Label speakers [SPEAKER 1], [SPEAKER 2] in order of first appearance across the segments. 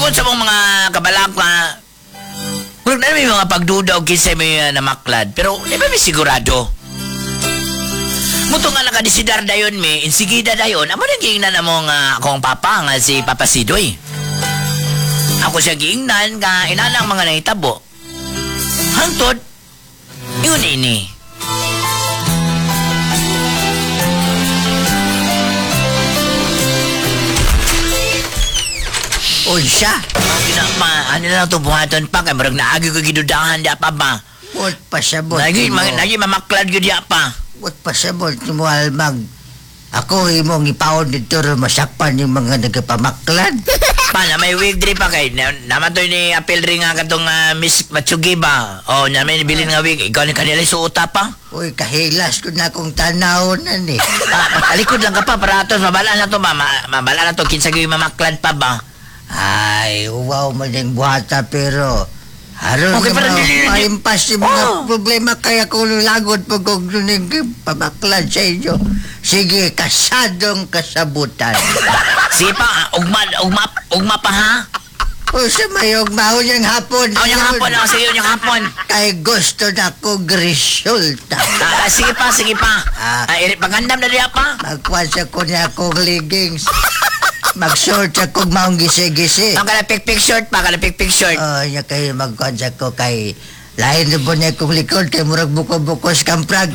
[SPEAKER 1] Tungkol sa mga kabalak nga, kung na may mga pagduda o kinsa may namaklad, pero di ba may sigurado? Muto nga nakadisidar dayon may, insigida dayon, amo na giingnan na mo nga akong papa nga si Papa Sidoy. Ako siya giingnan nga inalang mga nahitabo. Hangtod, yun ini.
[SPEAKER 2] Unsa?
[SPEAKER 1] Ano na ito buhaton pa, kaya marag naagi ko gidudahan di pa ba?
[SPEAKER 2] Wot pasabot.
[SPEAKER 1] Lagi mamaklad ko di pa.
[SPEAKER 2] Wot pasabot mo almag. Ako imong ipaon dito ro masakpan yung mga nagapamaklad.
[SPEAKER 1] Pana may wig diri pa kay namatoy ni apel ring nga katong Miss Matsugi ba. O na may bilin nga wig, ikaw ni kanila suota pa.
[SPEAKER 2] Uy, kahilas ko na akong tanaw na ni.
[SPEAKER 1] Alikod lang ka pa para atos mabala na to mabala na to kinsa gyud mamaklad pa ba.
[SPEAKER 2] Ay, wow man yung buhata pero aron
[SPEAKER 1] Okay,
[SPEAKER 2] ka
[SPEAKER 1] parang
[SPEAKER 2] maimpas yung mga problema kaya kung lagod pag kung nuning pamaklad sa inyo. Sige, kasadong kasabutan.
[SPEAKER 1] Sige pa, ugma pa ha?
[SPEAKER 2] O sa mayog mahon yung hapon.
[SPEAKER 1] Yung hapon, sige yung hapon.
[SPEAKER 2] Kay gusto na kong resulta.
[SPEAKER 1] Sige pa. Pagandam na diya pa.
[SPEAKER 2] Magkwasa ko niya akong leggings. Mag-short akong maong gisi-gisi.
[SPEAKER 1] Ang kalapik-pik short pa, kalapik-pik short.
[SPEAKER 2] Niya kayo magkwasa ko kay lain na po niya akong likod kay murag buko-bukos kamprag.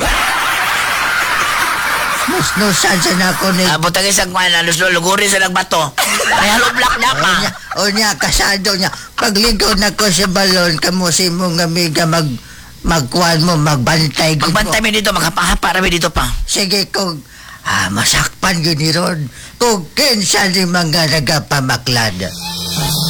[SPEAKER 2] Nus-nusan sa na ako ni...
[SPEAKER 1] Butang isang kwan, lugurin sa nagbato. May haloblak na pa.
[SPEAKER 2] O niya, kasado niya. Pagligaw na ko sa balon, kamo si mong amiga magkuhan mo, magbantay.
[SPEAKER 1] Magbantay mo dito, magkapahapa rami dito pa.
[SPEAKER 2] Sige, kung masakpan yun ni Ron, kung kinsa ni mga nagapamaklad.